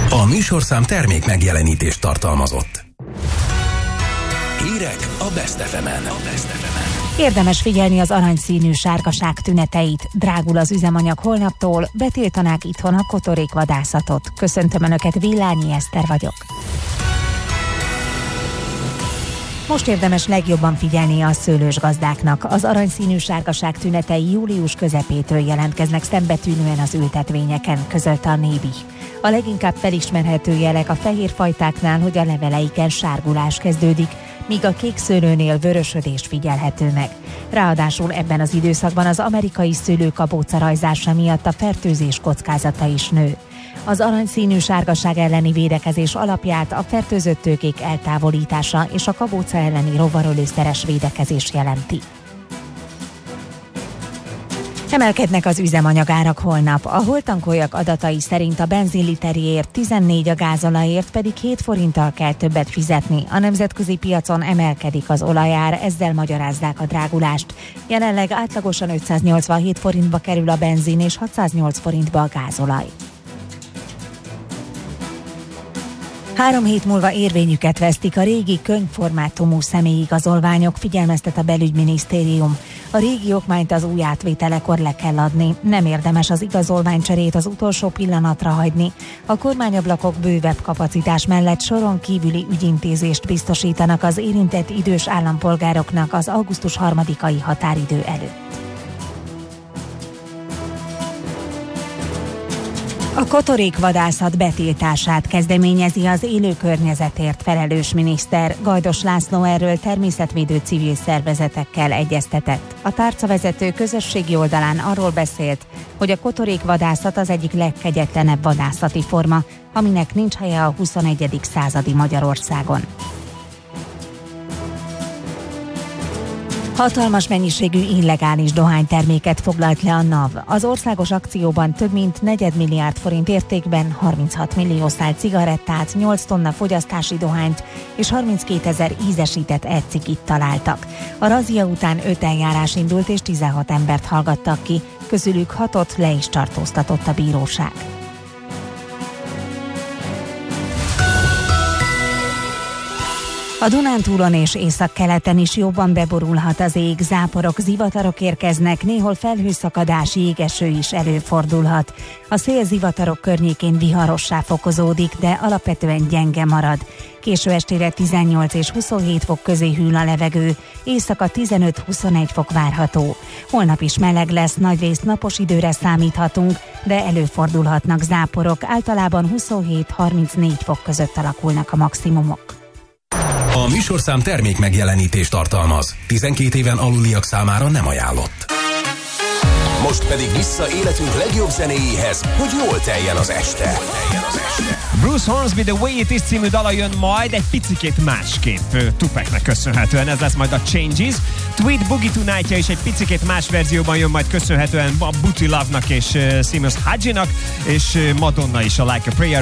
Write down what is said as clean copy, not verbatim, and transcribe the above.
A műsorszám termék megjelenítést tartalmazott. Hírek a Best FM-en. Érdemes figyelni az aranyszínű sárgaság tüneteit. Drágul az üzemanyag holnaptól, betiltanák itthon a kotorékvadászatot. Köszöntöm Önöket, Villányi Eszter vagyok. Most érdemes legjobban figyelni a szőlősgazdáknak. Az aranyszínű sárgaság tünetei július közepétől jelentkeznek szembetűnően az ültetvényeken, közölte a Nébi. A leginkább felismerhető jelek a fehér fajtáknál, hogy a leveleiken sárgulás kezdődik, míg a kék szőlőnél vörösödés figyelhető meg. Ráadásul ebben az időszakban az amerikai szőlőkabóca rajzása miatt a fertőzés kockázata is nő. Az aranyszínű sárgaság elleni védekezés alapját a fertőzött tőkék eltávolítása és a kabóca elleni rovarölőszeres védekezés jelenti. Emelkednek az üzemanyagárak holnap. A holtankoljak adatai szerint a benzinliterjéért 14, a gázolajért pedig 7 forinttal kell többet fizetni. A nemzetközi piacon emelkedik az olajár, ezzel magyarázzák a drágulást. Jelenleg átlagosan 587 forintba kerül a benzin és 608 forintba a gázolaj. 3 hét múlva érvényüket vesztik a régi könyvformátumú személyigazolványok, figyelmeztet a belügyminisztérium. A régi okmányt az új átvételekor le kell adni. Nem érdemes az igazolványcserét az utolsó pillanatra hagyni. A kormányablakok bővebb kapacitás mellett soron kívüli ügyintézést biztosítanak az érintett idős állampolgároknak az augusztus 3-ai határidő előtt. A kotorékvadászat betiltását kezdeményezi az élő környezetért felelős miniszter. Gajdos László erről természetvédő civil szervezetekkel egyeztetett. A tárcavezető közösségi oldalán arról beszélt, hogy a kotorékvadászat az egyik legkegyetlenebb vadászati forma, aminek nincs helye a 21. századi Magyarországon. Hatalmas mennyiségű illegális dohányterméket foglalt le a NAV. Az országos akcióban több mint 4 milliárd forint értékben 36 millió szál cigarettát, 8 tonna fogyasztási dohányt és 32 000 ízesített e-cigit találtak. A razzia után 5 eljárás indult és 16 embert hallgattak ki, közülük 6-ot le is tartóztatott a bíróság. A Dunántúlon és északkeleten is jobban beborulhat az ég, záporok, zivatarok érkeznek, néhol felhőszakadás, jégeső is előfordulhat. A szél zivatarok környékén viharossá fokozódik, de alapvetően gyenge marad. Késő estére 18 és 27 fok közé hűl a levegő, éjszaka 15-21 fok várható. Holnap is meleg lesz, nagyrészt napos időre számíthatunk, de előfordulhatnak záporok, általában 27-34 fok között alakulnak a maximumok. A műsorszám termék megjelenítést tartalmaz. 12 éven aluliak számára nem ajánlott. Most pedig vissza életünk legjobb zenéjéhez, hogy jól teljen az este. Bruce Hornsby The Way It Is című dala jön majd egy picikét másképp. Tupacnek köszönhetően ez lesz majd a Changes. Tweet Boogie Tonight-ja is egy picikét más verzióban jön majd köszönhetően a Booty Love-nak és Seamus Hadji-nak, és Madonna is a Like a Prayer